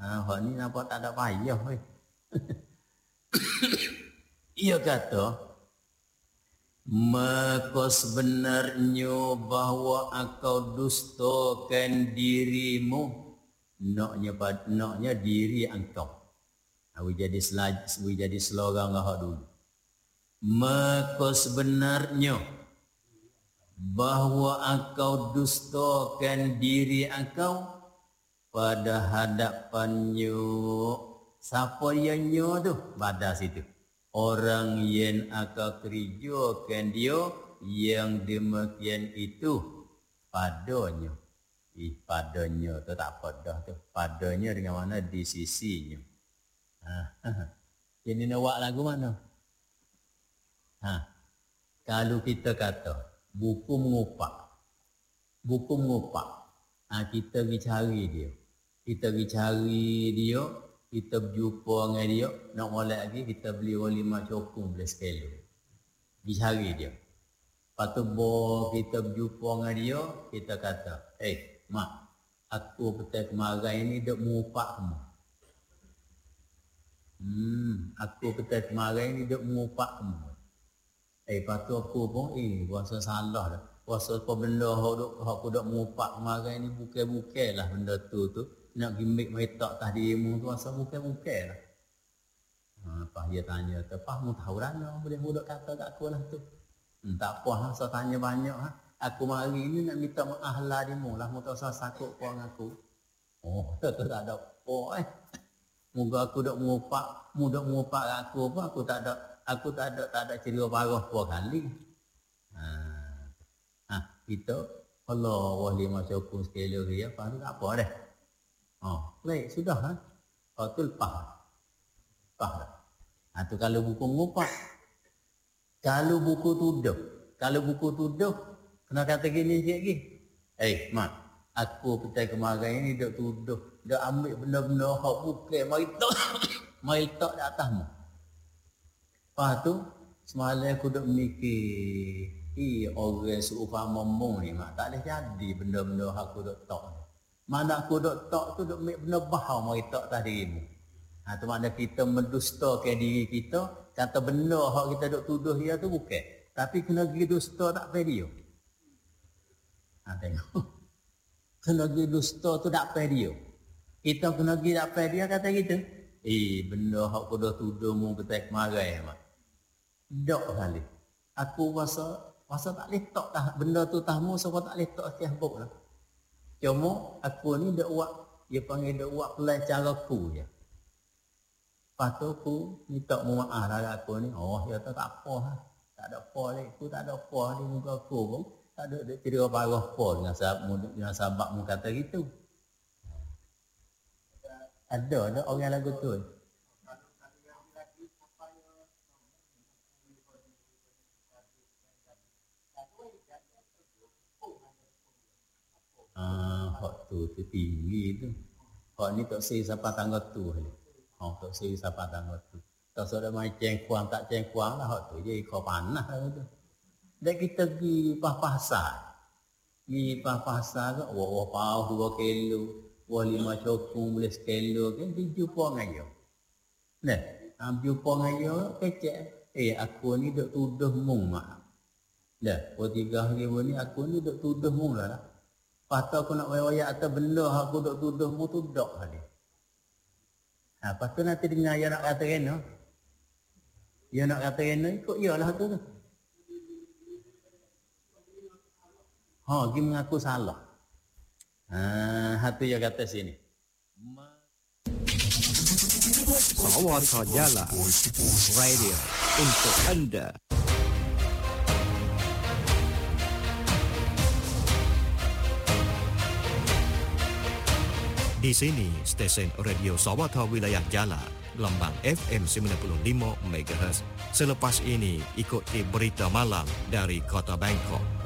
Hak ni nampak tak ada payah weh. Ia kata, maka sebenarnya bahawa engkau dustakan dirimu, naknya diri engkau. Awi jadi slogan hak dulu. Maka sebenarnya bahawa engkau dustakan diri engkau pada hadapannya. Siapa yang nyo tu? Pada situ. Orang yang akan kerjakan dia yang demikian itu padanya. Padanya tu tak padah tu. Padanya dengan mana? Di sisinya. Jadi nak buat lagu mana? Kalau kita kata buku mengupak. Kita pergi cari dia. Kita berjumpa dengan dia, nak molek lagi kita beli orang 5 cokung belas kilo. Pergi cari dia. Lepas tu kita berjumpa dengan dia, kita kata, mak, aku petang kemarin ni duk mengupak kamu. Aku petang kemarin ni duk mengupak kamu. Lepas tu aku pun, rasa salah dah. Rasa apa benda aku duk mengupak kemarin ni bukan-bukan lah benda tu. Nak gimmick metak tah dirimu tu rasa bukan-bukan lah. Lepas dia tanya, "Lepas mu tahu dah no, boleh mudah kata kat aku lah tu." Tak puas lah, saya tanya banyak ha. Aku hari ni nak minta maaf lah dirimu lah, mu tak usah sakut puan aku. Tu tak ada apa Moga aku dak mengupak, mu dak mengupak kat aku pun aku tak ada cerita parah dua kali. Kita kalau wah 5 cokung sekali dia, apa tu tak apa dah. Baik, sudah kan? Tu lepas dah. Tu kalau buku mengupak. Kalau buku tuduh, kena kata gini sikit lagi. Mak, aku petang kemarin ni duk tuduh, duk ambil benda-benda hak bukan, mari letak di atasmu. Lepas tu, semalam aku duk mikir, orang seumpama mong ni, mak, tak boleh jadi benda-benda hak aku duk letak. Mana aku duk tok tu duk make benda bahau mari tok atas dirimu. Tu makna kita mendustakan diri kita, kata benda hak kita duk tuduh dia tu bukan. Tapi kena pergi dusta tak payah dia. Tengok. Kena pergi dusta tu tak payah dia. Kita kena pergi tak payah dia kata gitu. Benda hak aku dah tuduh mu ketek kemarin mak. Dok kali. Aku rasa tak boleh tok dah benda tu tahmu sebab tak boleh tok atas buk lah. Cuma aku ni dak buat, dia panggil dak buat pelan caraku je. Lepas tu aku minta maaf lah aku ni. Ya tak apa lah. Tak ada apa lagi. Aku tak ada apa di muka aku pun. Tak ada cerita parah apa dengan sahabat mu kata gitu. Ada orang lagu tu. Hak tu tinggi tu. Hak ni tak sei siapa tangga tu. Tak sei siapa tangga tu. Tak sudah main cengkuang tak cengkuang lah hak tu. Jadi kau panah lah tu. Dan kita pergi pasar. Pergi pasar ke, wah 2 kilo, wah 5 cokung boleh 1 kilo kan, dia jumpa dengan dia. Nah, jumpa dengan dia, kecek. Aku ni duk tuduh mung mak. Dah, 3 hari ni aku ni duk tuduh mung lah. Patut aku nak wayak atas benda aku duk tuduh mu tu dak tadi. Lepas tu nanti dengar dia nak kata kena. Dia nak kata kena ikut iyalah tu. Dia mengaku salah. Hatu dia kata sini. Sawata Jala Radio untuk Anda. Di sini stesen radio Sawata Wilayah Jala, gelombang FM 95 MHz. Selepas ini ikuti berita malam dari Kota Bangkok.